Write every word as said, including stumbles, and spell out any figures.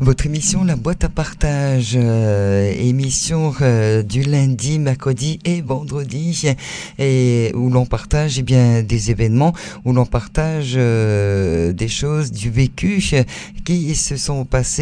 Votre émission La Boîte à Partage, euh, émission euh, du lundi, mercredi et vendredi, et où l'on partage eh bien des événements, où l'on partage euh, des choses du vécu qui se sont passées